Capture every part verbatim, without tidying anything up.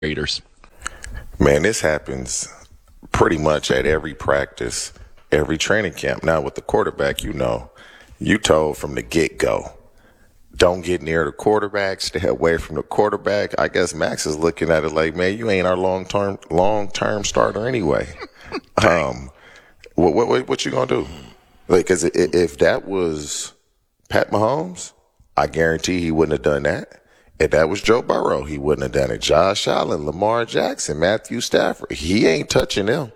Raiders. Man, this happens pretty much at every practice, every training camp. Now, with the quarterback, you know, you told from the get-go, don't get near the quarterback, stay away from the quarterback. I guess Max is looking at it like, man, you ain't our long-term long-term starter anyway. um, what, what what you gonna do? Like, cause if that was Pat Mahomes, I guarantee he wouldn't have done that. If that was Joe Burrow, he wouldn't have done it. Josh Allen, Lamar Jackson, Matthew Stafford, he ain't touching them.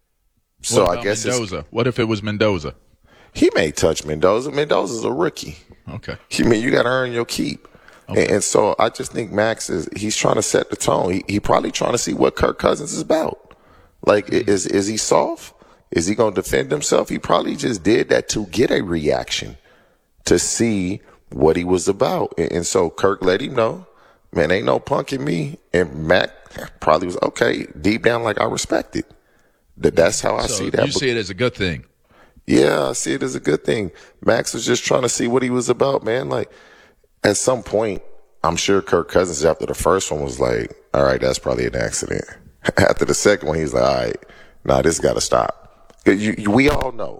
So what I about guess Mendoza? It's, what if it was Mendoza? He may touch Mendoza. Mendoza's a rookie. Okay. I mean, you got to earn your keep. Okay. And, and so I just think Max is, he's trying to set the tone. He, he probably trying to see what Kirk Cousins is about. Like, mm-hmm. is, is he soft? Is he going to defend himself? He probably just did that to get a reaction, to see what he was about. And, and so Kirk let him know, man, ain't no punk in me. And Mac probably was, okay, deep down, like, I respect it. That That's how I so see that. You see it as a good thing. Yeah, I see it as a good thing. Max was just trying to see what he was about, man. Like, at some point, I'm sure Kirk Cousins, after the first one, was like, all right, that's probably an accident. After the second one, he's like, all right, nah, this got to stop. You, you, we all know.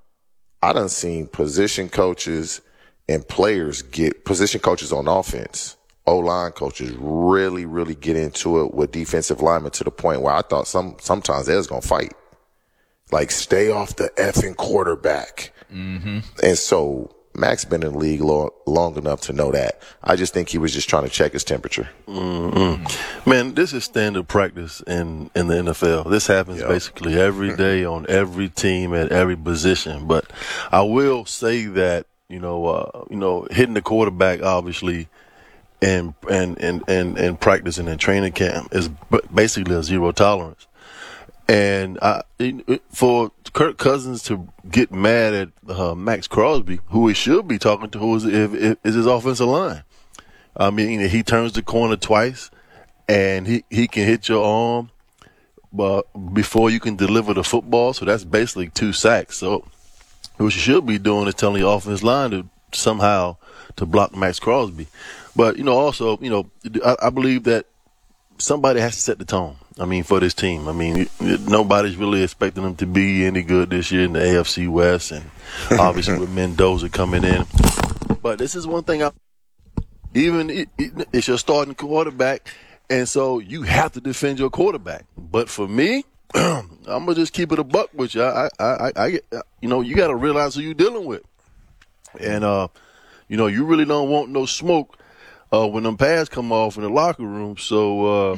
I done seen position coaches and players get, position coaches on offense, O-line coaches really, really get into it with defensive linemen to the point where I thought some sometimes they was going to fight. Like, stay off the effing quarterback. Mm-hmm. And so Max been in the league long, long enough to know that. I just think he was just trying to check his temperature. Mm-hmm. Man, this is standard practice in, in the N F L. This happens yep. basically every day on every team at every position. But I will say that, you know, uh, you know, hitting the quarterback, obviously, and and and and, and practicing and training camp is basically a zero tolerance. And I, it, for Kirk Cousins to get mad at uh, Max Crosby, who he should be talking to, who is, if, if, is his offensive line. I mean, he turns the corner twice, and he, he can hit your arm, but before you can deliver the football. So that's basically two sacks. So what you should be doing is telling the offensive line to somehow to block Max Crosby. But you know, also, you know, I, I believe that somebody has to set the tone. I mean, for this team. I mean, nobody's really expecting them to be any good this year in the A F C West, and obviously with Mendoza coming in. But this is one thing. I, even it, it, it's your starting quarterback, and so you have to defend your quarterback. But for me, I'm gonna just keep it a buck with you. I, I, I, I you know, you got to realize who you're dealing with, and uh, you know, you really don't want no smoke. Uh, when them pads come off in the locker room, so, uh,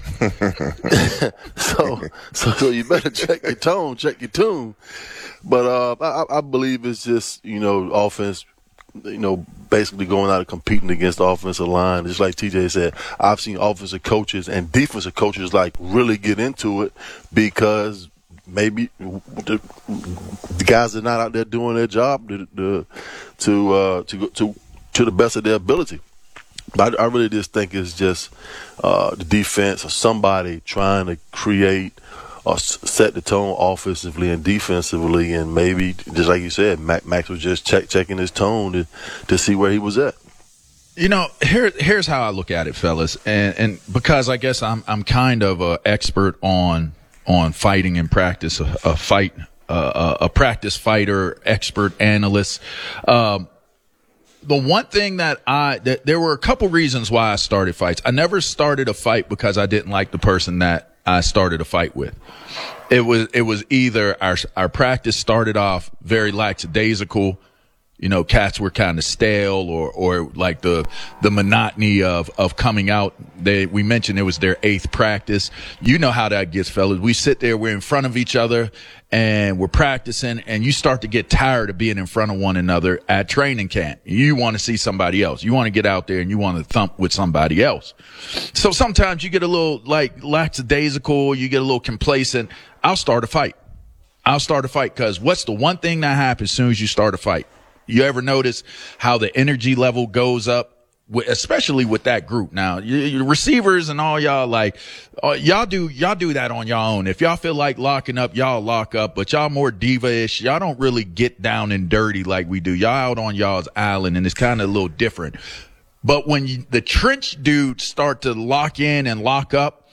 so, so, so you better check your tone, check your tune. But, uh, I, I believe it's just, you know, offense, you know, basically going out and competing against the offensive line. Just like T J said, I've seen offensive coaches and defensive coaches like really get into it because maybe the, the guys are not out there doing their job to, to, to, uh, to, to, to the best of their ability. But I, I really just think it's just uh, the defense or somebody trying to create or s- set the tone offensively and defensively, and maybe just like you said, Mac, Max was just check, checking his tone to to see where he was at. You know, here here's how I look at it, fellas, and and because I guess I'm I'm kind of an expert on on fighting in practice, a, a fight uh, a practice fighter, expert analyst. Um, The one thing that I, that there were a couple reasons why I started fights. I never started a fight because I didn't like the person that I started a fight with. It was, it was either our, our practice started off very lackadaisical. You know, cats were kind of stale, or, or like the, the monotony of, of coming out. They, we mentioned it was their eighth practice. You know how that gets, fellas. We sit there, we're in front of each other and we're practicing, and you start to get tired of being in front of one another at training camp. You want to see somebody else. You want to get out there and you want to thump with somebody else. So sometimes you get a little like lackadaisical, you get a little complacent. I'll start a fight. I'll start a fight because what's the one thing that happens as soon as you start a fight? You ever notice how the energy level goes up, especially with that group? Now, your receivers and all y'all, like, uh, y'all do, y'all do that on y'all own. If y'all feel like locking up, y'all lock up, but y'all more diva-ish. Y'all don't really get down and dirty like we do. Y'all out on y'all's island, and it's kind of a little different. But when you, the trench dudes start to lock in and lock up,